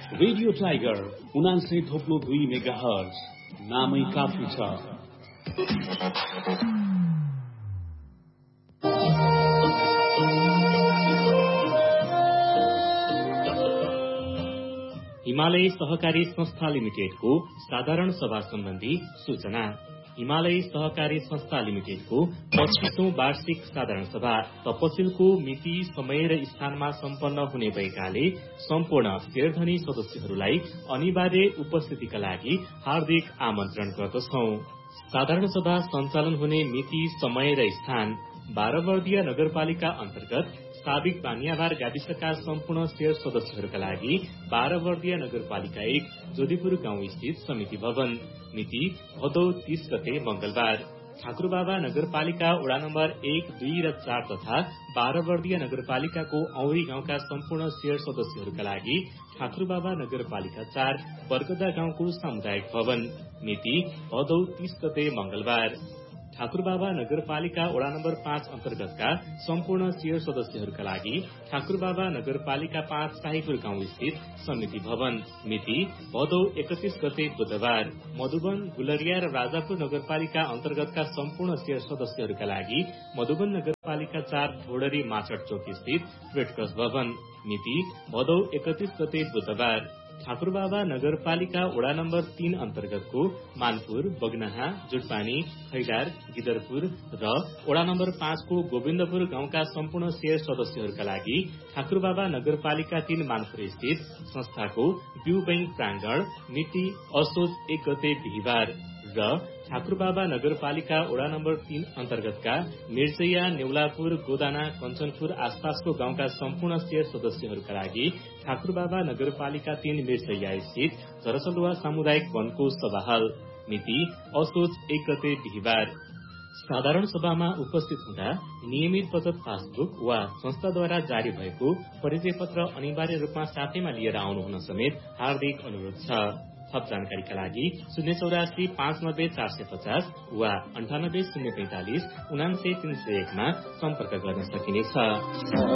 Radio tiger 89.2 megahertz नामै काफी छ। हिमालय सहकारी संस्था लिमिटेडको साधारण सभा सम्बन्धी सूचना। हिमालय सहकारी संस्था लिमिटेडको 25औं वार्षिक साधारण सभा तपसिलको मिति, समय र स्थानमा सम्पन्न हुने भएकाले सम्पूर्ण शेयरधनी सदस्यहरूलाई अनिवार्य उपस्थितिका लागि हार्दिक आमन्त्रण गर्दछौं। साधारण सभा सञ्चालन हुने मिति, समय र स्थान 12 वर्दीय नगरपालिका अन्तर्गत साबिक बानियाबार गाविसका सम्पूर्ण शेयर सदस्यहरूका लागि 12 वर्दीय नगरपालिका 1 जोधीपुर गाउँ स्थित समिति भवन। मिति भदौ 30 गते मंगलबार। ठाकुरबाबा नगरपालिका वडा नम्बर 1, 2 र 4 तथा 12 वर्दीय नगरपालिकाको औरी गाउँका सम्पूर्ण शेयर सदस्यहरूका लागि ठाकुरबाबा नगरपालिका 4 बरकदा गाउँको सामुदायिक भवन। मिति भदौ 30 गते मंगलबार। ठाकुरबाबा नगरपालिका वडा नम्बर 5 अन्तर्गतका सम्पूर्ण शेयर सदस्यहरूका लागि ठाकुरबाबा नगरपालिका 5 शाहीपुर गाउँ स्थित समिति भवन। मिति भदौ 31 गते बुधबार। मधुबन, गुलरिया र राजापुर नगरपालिका अन्तर्गतका सम्पूर्ण शेयर सदस्यहरूका लागि मधुबन नगरपालिका 4 ढोडरी माचट चौक स्थित रेडक्रस भवन। मिति भदौ 31 गते बुधबार। ठाकुरबाबा नगरपालिका वडा नम्बर 3 अन्तर्गतको मानपुर, बगनाहा, जुटपानी, खैलार, गिदरपुर र वडा नम्बर 5 को गोविन्दपुर गाउँका सम्पूर्ण शेयर सदस्यहरूका लागि ठाकुरबाबा नगरपालिका 3 मानपुर स्थित संस्थाको ब्यू बैंक प्राङ्गण। मिति असोज 1 गते बिहिबार। र ठाकुरबाबा नगरपालिका वडा नम्बर 3 अन्तर्गतका मिर्चैया, नेउलापुर, गोदाना, कञ्चनपुर आसपासको गाउँका सम्पूर्ण शेयर सदस्यहरूका लागि ठाकुरबाबा नगरपालिका 3 मिर्चैया स्थित झरसलुवा सामुदायिक वनको सभाहाल। मिति असोज 1 गते बिहिबार। साधारण सभामा उपस्थित हुँदा नियमित बचत पासबुक वा संस्थाद्वारा जारी भएको परिचय पत्र अनिवार्य रूपमा साथैमा लिएर आउनु हुन समेत हार्दिक अनुरोध छ। थप जानकारीका लागि 084 590 450 वा 98 045 79 301 मा सम्पर्क गर्न सकिनेछ।